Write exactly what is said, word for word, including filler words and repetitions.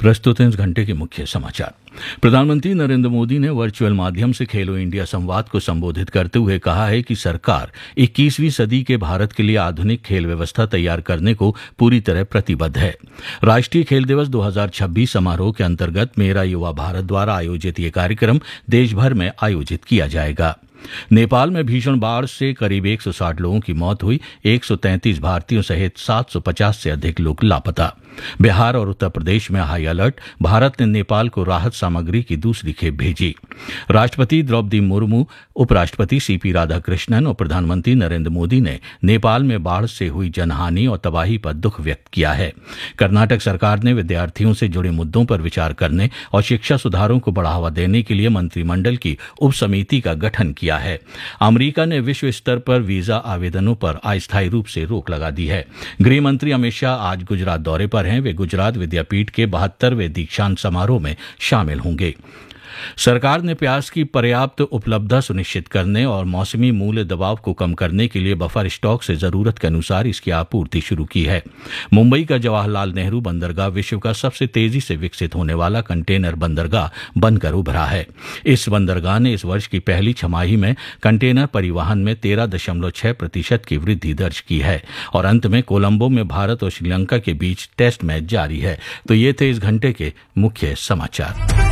प्रस्तुत हैं इस घंटे के मुख्य समाचार। प्रधानमंत्री नरेंद्र मोदी ने वर्चुअल माध्यम से खेलो इंडिया संवाद को संबोधित करते हुए कहा है कि सरकार इक्कीसवीं सदी के भारत के लिए आधुनिक खेल व्यवस्था तैयार करने को पूरी तरह प्रतिबद्ध है। राष्ट्रीय खेल दिवस दो हज़ार छब्बीस समारोह के अंतर्गत मेरा युवा भारत द्वारा आयोजित ये कार्यक्रम देश भर में आयोजित किया जाएगा। नेपाल में भीषण बाढ़ से करीब एक सौ साठ लोगों की मौत हुई, एक सौ तैंतीस भारतीयों सहित सात सौ पचास से अधिक लोग लापता। बिहार और उत्तर प्रदेश में हाई अलर्ट, भारत ने नेपाल को राहत सामग्री की दूसरी खेप भेजी। राष्ट्रपति द्रौपदी मुर्मू, उपराष्ट्रपति सीपी राधाकृष्णन और प्रधानमंत्री नरेंद्र मोदी ने नेपाल में बाढ़ से हुई जनहानि और तबाही पर दुख व्यक्त किया है। कर्नाटक सरकार ने विद्यार्थियों से जुड़े मुद्दों पर विचार करने और शिक्षा सुधारों को बढ़ावा देने के लिए मंत्रिमंडल की उप समिति का गठन किया है। अमेरिका ने विश्व स्तर पर वीजा आवेदनों पर अस्थायी रूप से रोक लगा दी है। गृह मंत्री अमित शाह आज गुजरात दौरे पर हैं। वे गुजरात विद्यापीठ के बहत्तरवें दीक्षांत समारोह में शामिल होंगे। सरकार ने प्याज की पर्याप्त उपलब्धता सुनिश्चित करने और मौसमी मूल्य दबाव को कम करने के लिए बफर स्टॉक से जरूरत के अनुसार इसकी आपूर्ति शुरू की है। मुंबई का जवाहरलाल नेहरू बंदरगाह विश्व का सबसे तेजी से विकसित होने वाला कंटेनर बंदरगाह बनकर उभरा है। इस बंदरगाह ने इस वर्ष की पहली छमाही में कंटेनर परिवहन में तेरह दशमलव छह प्रतिशत की वृद्धि दर्ज की है। और अंत में कोलंबो में भारत और श्रीलंका के बीच टेस्ट मैच जारी है। तो ये थे इस घंटे के मुख्य समाचार।